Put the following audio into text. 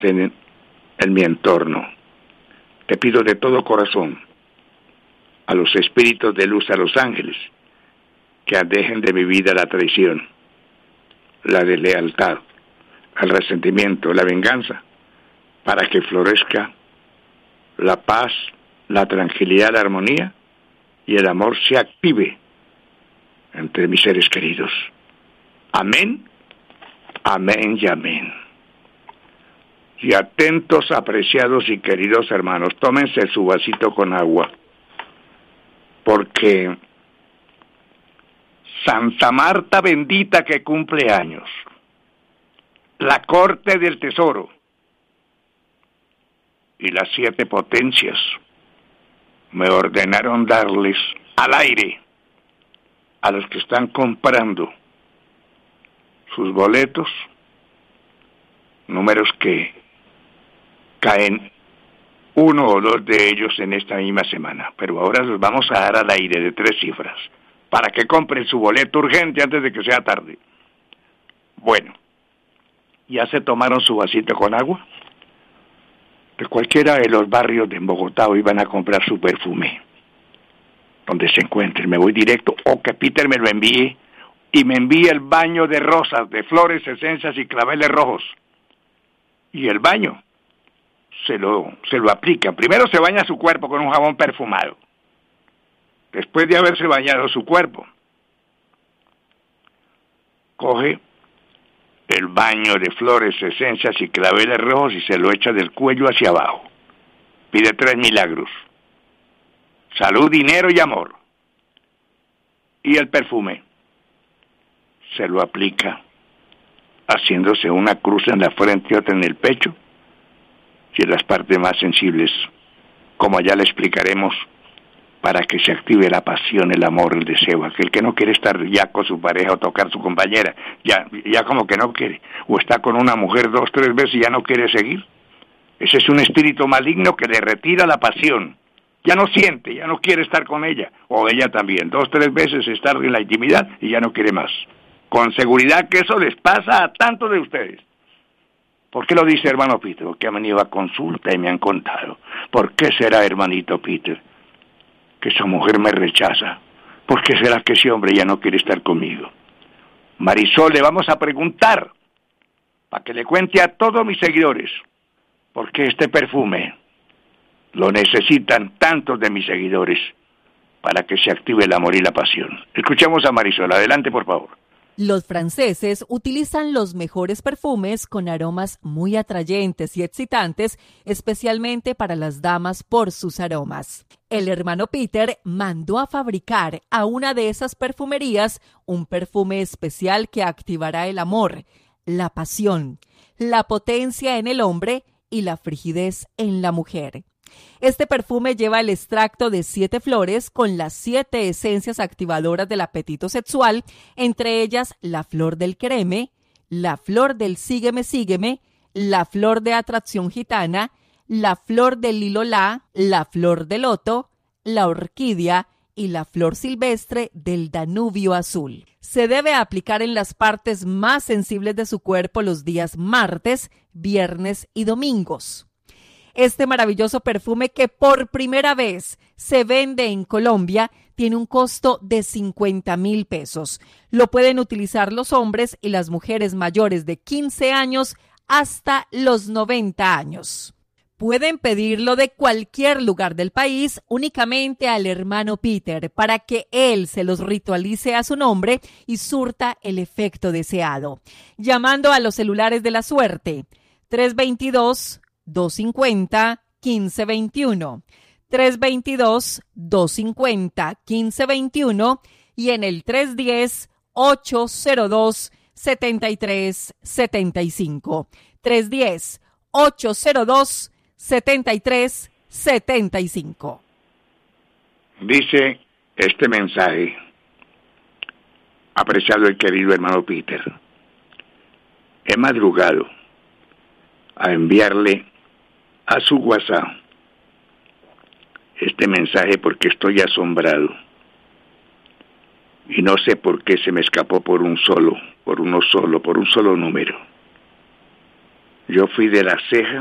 en mi entorno. Te pido de todo corazón a los espíritus de luz, a los ángeles, que dejen de mi vida la traición, la deslealtad, el resentimiento, la venganza, para que florezca la paz, la tranquilidad, la armonía y el amor se active entre mis seres queridos. Amén, amén y amén. Y atentos, apreciados y queridos hermanos, tómense su vasito con agua, porque Santa Marta bendita que cumple años, la corte del tesoro y las 7 potencias me ordenaron darles al aire a los que están comprando sus boletos números que caen 1 o 2 de ellos en esta misma semana, pero ahora los vamos a dar al aire de 3 cifras, para que compren su boleto urgente antes de que sea tarde. Bueno, ¿ya se tomaron su vasito con agua? De cualquiera de los barrios de Bogotá hoy van a comprar su perfume, donde se encuentren, me voy directo, o que Peter me lo envíe, y me envíe el baño de rosas, de flores, esencias y claveles rojos, y el baño se lo aplican. Primero se baña su cuerpo con un jabón perfumado. Después de haberse bañado su cuerpo, coge el baño de flores, esencias y claveles rojos y se lo echa del cuello hacia abajo. Pide 3 milagros: salud, dinero y amor. Y el perfume se lo aplica haciéndose una cruz en la frente y otra en el pecho y en las partes más sensibles, como ya le explicaremos, para que se active la pasión, el amor, el deseo. Aquel que no quiere estar ya con su pareja o tocar su compañera, ya como que no quiere, o está con una mujer 2, 3 veces y ya no quiere seguir. Ese es un espíritu maligno que le retira la pasión. Ya no siente, ya no quiere estar con ella, o ella también. 2, 3 veces estar en la intimidad y ya no quiere más. Con seguridad que eso les pasa a tantos de ustedes. ¿Por qué lo dice hermano Peter? Porque han venido a consulta y me han contado. ¿Por qué será, hermanito Peter, que esa mujer me rechaza? ¿Por qué será que ese hombre ya no quiere estar conmigo? Marisol, le vamos a preguntar, para que le cuente a todos mis seguidores, por qué este perfume lo necesitan tantos de mis seguidores para que se active el amor y la pasión. Escuchemos a Marisol. Adelante, por favor. Los franceses utilizan los mejores perfumes con aromas muy atrayentes y excitantes, especialmente para las damas por sus aromas. El hermano Peter mandó a fabricar a una de esas perfumerías un perfume especial que activará el amor, la pasión, la potencia en el hombre y la frigidez en la mujer. Este perfume lleva el extracto de 7 flores con las 7 esencias activadoras del apetito sexual, entre ellas la flor del quereme, la flor del sígueme, sígueme, la flor de atracción gitana, la flor del lilolá, la flor de loto, la orquídea y la flor silvestre del Danubio azul. Se debe aplicar en las partes más sensibles de su cuerpo los días martes, viernes y domingos. Este maravilloso perfume, que por primera vez se vende en Colombia, tiene un costo de 50,000 pesos. Lo pueden utilizar los hombres y las mujeres mayores de 15 años hasta los 90 años. Pueden pedirlo de cualquier lugar del país únicamente al hermano Peter para que él se los ritualice a su nombre y surta el efecto deseado. Llamando a los celulares de la suerte, 322-250-1521, 322-250-1521 y en el 310-802-7375, 310-802-7375. Dice este mensaje, apreciado el querido hermano Peter: he madrugado a enviarle a su WhatsApp este mensaje porque estoy asombrado y no sé por qué se me escapó por un solo número. Yo fui de la ceja